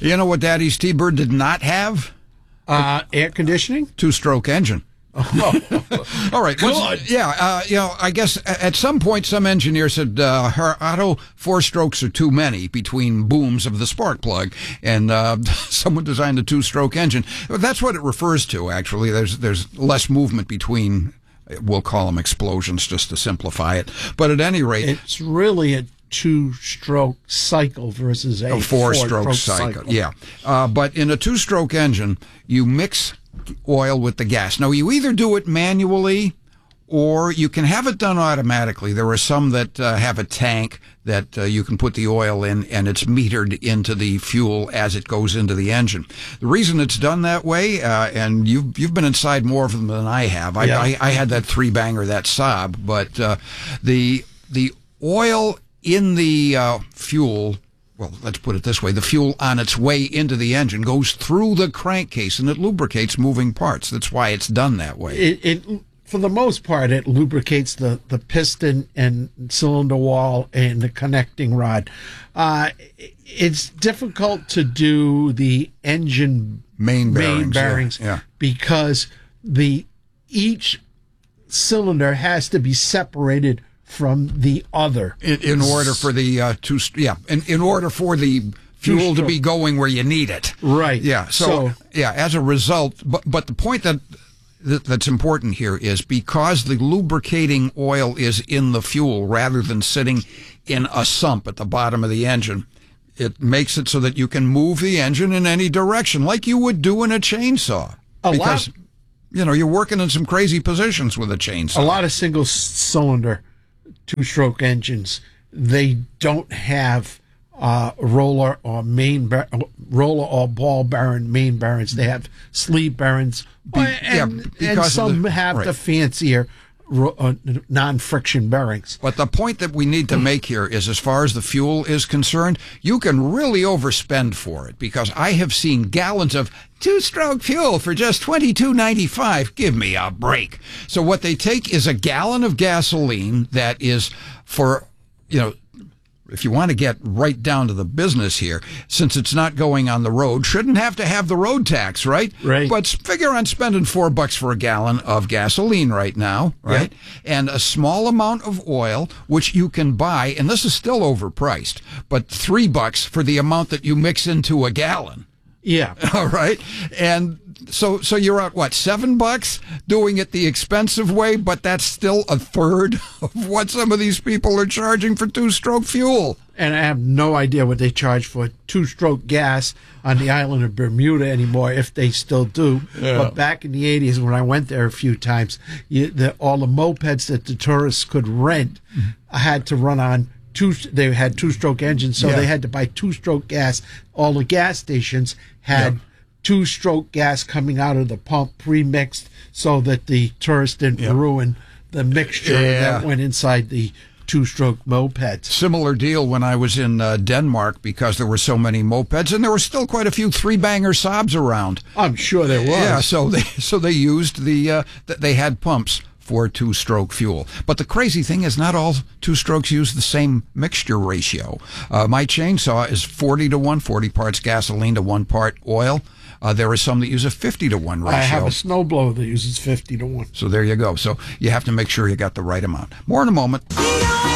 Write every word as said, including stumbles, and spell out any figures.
You know what Daddy's T-Bird did not have? Uh, air conditioning? Two-stroke engine. Oh. All right. Good. Yeah, uh, you know, I guess at some point some engineer said, uh, her Otto, four strokes are too many between booms of the spark plug, and uh, someone designed a two-stroke engine. That's what it refers to, actually. There's there's less movement between, we'll call them explosions just to simplify it. But at any rate, it's really a two-stroke cycle versus a, a four-stroke cycle. cycle. Yeah. Uh, but in a two-stroke engine, you mix oil with the gas. Now, you either do it manually or you can have it done automatically. There are some that uh, have a tank that uh, you can put the oil in, and it's metered into the fuel as it goes into the engine. The reason it's done that way, uh, and you've you've been inside more of them than I have. I, yeah. I, I had that three-banger, that Saab, but uh, the the oil in the uh, fuel, well, let's put it this way, the fuel on its way into the engine goes through the crankcase, and it lubricates moving parts. That's why it's done that way. It, it for the most part, it lubricates the, the piston and cylinder wall and the connecting rod. Uh, it's difficult to do the engine main bearings, main bearings yeah, yeah. because the each cylinder has to be separated from the other in, in order for the uh, two yeah in, in order for the fuel to be going where you need it, right? Yeah. So, so yeah, as a result, but but the point that that's important here is because the lubricating oil is in the fuel rather than sitting in a sump at the bottom of the engine, it makes it so that you can move the engine in any direction like you would do in a chainsaw. A because lot, you know, you're working in some crazy positions with a chainsaw. A lot of single cylinder two-stroke engines, they don't have uh, roller or main bar- roller or ball bearing main bearings. They have sleeve bearings, Be- and, yeah, and some the, have right. the fancier ro- uh, non-friction bearings. But the point that we need to make here is, as far as the fuel is concerned, you can really overspend for it, because I have seen gallons of two-stroke fuel for just twenty-two ninety-five. Give me a break. So what they take is a gallon of gasoline that is for, you know, if you want to get right down to the business here, since it's not going on the road, shouldn't have to have the road tax, right? Right. But figure on spending four bucks for a gallon of gasoline right now, right? Yep. And a small amount of oil, which you can buy, and this is still overpriced, but three bucks for the amount that you mix into a gallon. Yeah. All right. And so so you're at, what, seven bucks doing it the expensive way, but that's still a third of what some of these people are charging for two-stroke fuel. And I have no idea what they charge for two-stroke gas on the island of Bermuda anymore, if they still do. Yeah. But back in the eighties, when I went there a few times, you, the, all the mopeds that the tourists could rent I had to run on two. They had two-stroke engines, so yeah. they had to buy two-stroke gas. All the gas stations had yeah. two-stroke gas coming out of the pump pre-mixed, so that the tourists didn't yeah. ruin the mixture yeah. that went inside the two-stroke mopeds. Similar deal when I was in uh, Denmark, because there were so many mopeds, and there were still quite a few three-banger Saabs around. I'm sure there was. Yeah, so they so they used the uh, they had pumps for two-stroke fuel. But the crazy thing is, not all two-strokes use the same mixture ratio. Uh, my chainsaw is forty to one, forty parts gasoline to one part oil. Uh, there are some that use a fifty to one ratio. I have a snowblower that uses fifty to one. So there you go. So you have to make sure you got the right amount. More in a moment.